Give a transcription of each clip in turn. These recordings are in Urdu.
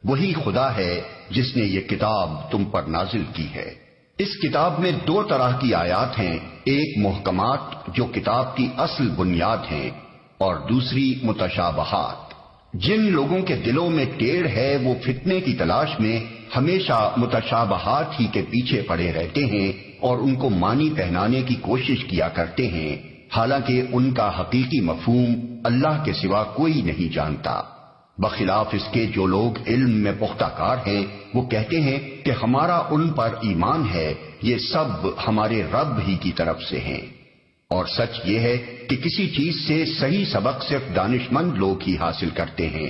وہی خدا ہے جس نے یہ کتاب تم پر نازل کی ہے۔ اس کتاب میں دو طرح کی آیات ہیں، ایک محکمات جو کتاب کی اصل بنیاد ہیں، اور دوسری متشابہات۔ جن لوگوں کے دلوں میں ٹیڑھ ہے وہ فتنے کی تلاش میں ہمیشہ متشابہات ہی کے پیچھے پڑے رہتے ہیں اور ان کو معنی پہنانے کی کوشش کیا کرتے ہیں، حالانکہ ان کا حقیقی مفہوم اللہ کے سوا کوئی نہیں جانتا۔ بخلاف اس کے جو لوگ علم میں پختہ کار ہیں وہ کہتے ہیں کہ ہمارا ان پر ایمان ہے، یہ سب ہمارے رب ہی کی طرف سے ہیں۔ اور سچ یہ ہے کہ کسی چیز سے صحیح سبق صرف دانشمند لوگ ہی حاصل کرتے ہیں۔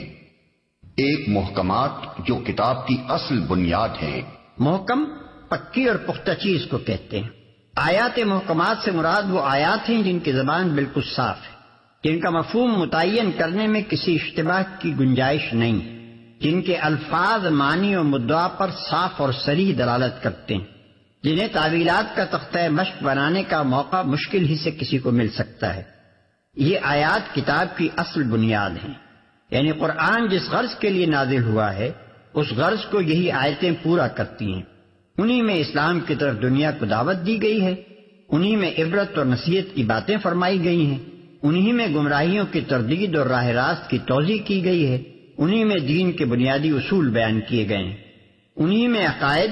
ایک محکمات جو کتاب کی اصل بنیاد ہیں۔ محکم پکی اور پختہ چیز کو کہتے ہیں۔ آیات محکمات سے مراد وہ آیات ہیں جن کی زبان بالکل صاف ہے، جن کا مفہوم متعین کرنے میں کسی اشتباہ کی گنجائش نہیں، جن کے الفاظ معنی و مدعا پر صاف اور صریح دلالت کرتے ہیں، جنہیں تعویلات کا تختہ مشق بنانے کا موقع مشکل ہی سے کسی کو مل سکتا ہے۔ یہ آیات کتاب کی اصل بنیاد ہیں، یعنی قرآن جس غرض کے لیے نازل ہوا ہے اس غرض کو یہی آیتیں پورا کرتی ہیں۔ انہی میں اسلام کی طرف دنیا کو دعوت دی گئی ہے، انہی میں عبرت اور نصیحت کی باتیں فرمائی گئی ہیں، انہی میں گمراہیوں کی تردید اور راہ راست کی توضیح کی گئی ہے، انہی میں دین کے بنیادی اصول بیان کیے گئے ہیں، انہی میں عقائد،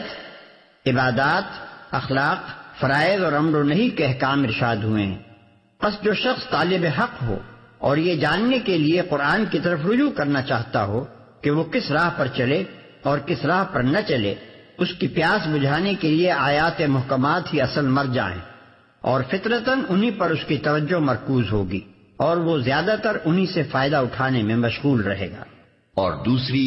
عبادات، اخلاق، فرائض اور امر و نہی کے احکام ارشاد ہوئے ہیں۔ پس جو شخص طالب حق ہو اور یہ جاننے کے لیے قرآن کی طرف رجوع کرنا چاہتا ہو کہ وہ کس راہ پر چلے اور کس راہ پر نہ چلے، اس کی پیاس بجھانے کے لیے آیات محکمات ہی اصل مرجع ہیں، اور فطرتاً انہی پر اس کی توجہ مرکوز ہوگی اور وہ زیادہ تر انہی سے فائدہ اٹھانے میں مشغول رہے گا۔ اور دوسری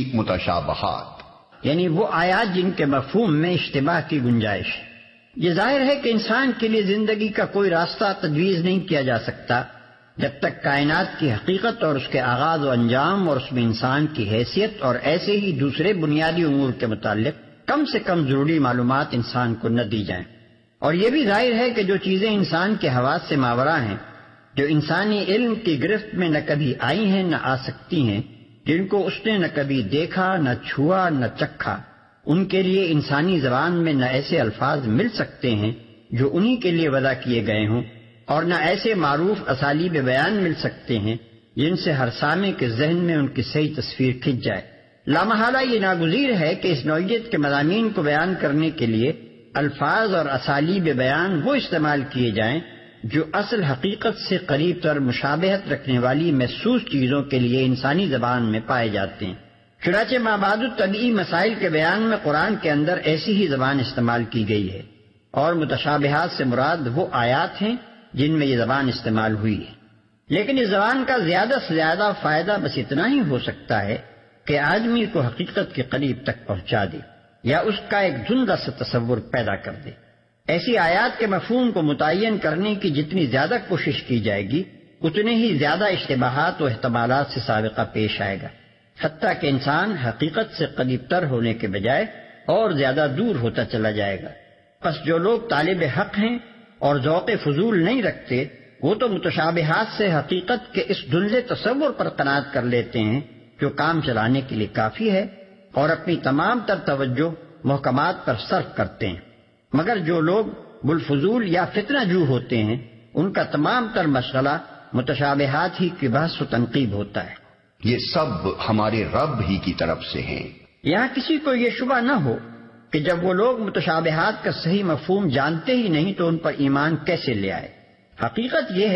متشابہات، یعنی وہ آیات جن کے مفہوم میں اشتباہ کی گنجائش ہے۔ یہ ظاہر ہے کہ انسان کے لیے زندگی کا کوئی راستہ تجویز نہیں کیا جا سکتا جب تک کائنات کی حقیقت اور اس کے آغاز و انجام اور اس میں انسان کی حیثیت اور ایسے ہی دوسرے بنیادی امور کے متعلق کم سے کم ضروری معلومات انسان کو نہ دی جائیں۔ اور یہ بھی ظاہر ہے کہ جو چیزیں انسان کے حواس سے ماورا ہیں، جو انسانی علم کی گرفت میں نہ کبھی آئی ہیں نہ آ سکتی ہیں، جن کو اس نے نہ کبھی دیکھا، نہ چھوا، نہ چکھا، ان کے لیے انسانی زبان میں نہ ایسے الفاظ مل سکتے ہیں جو انہی کے لیے وضع کیے گئے ہوں، اور نہ ایسے معروف اسالیب بیان مل سکتے ہیں جن سے ہر سامع کے ذہن میں ان کی صحیح تصویر کھنچ جائے۔ لامحالہ یہ ناگزیر ہے کہ اس نوعیت کے مضامین کو بیان کرنے کے لیے الفاظ اور اسالیب بیان وہ استعمال کیے جائیں جو اصل حقیقت سے قریب تر مشابہت رکھنے والی محسوس چیزوں کے لیے انسانی زبان میں پائے جاتے ہیں۔ چنانچہ مابعد الطبعی مسائل کے بیان میں قرآن کے اندر ایسی ہی زبان استعمال کی گئی ہے، اور متشابہات سے مراد وہ آیات ہیں جن میں یہ زبان استعمال ہوئی ہے۔ لیکن اس زبان کا زیادہ سے زیادہ فائدہ بس اتنا ہی ہو سکتا ہے کہ آدمی کو حقیقت کے قریب تک پہنچا دے یا اس کا ایک دھندلا سا تصور پیدا کر دے۔ ایسی آیات کے مفہوم کو متعین کرنے کی جتنی زیادہ کوشش کی جائے گی اتنے ہی زیادہ اشتباہات و احتمالات سے سابقہ پیش آئے گا، حتیٰ کہ انسان حقیقت سے قریب تر ہونے کے بجائے اور زیادہ دور ہوتا چلا جائے گا۔ پس جو لوگ طالب حق ہیں اور ذوق فضول نہیں رکھتے وہ تو متشابہات سے حقیقت کے اس دھندلے تصور پر قناعت کر لیتے ہیں جو کام چلانے کے لیے کافی ہے، اور اپنی تمام تر توجہ محکمات پر صرف کرتے ہیں۔ مگر جو لوگ بالفضول یا فتنہ جو ہوتے ہیں ان کا تمام تر مشغلہ متشابہات ہی کی بحث و تنقیب ہوتا ہے۔ یہ سب ہمارے رب ہی کی طرف سے ہیں۔ یہاں کسی کو یہ شبہ نہ ہو کہ جب وہ لوگ متشابہات کا صحیح مفہوم جانتے ہی نہیں تو ان پر ایمان کیسے لے آئے۔ حقیقت یہ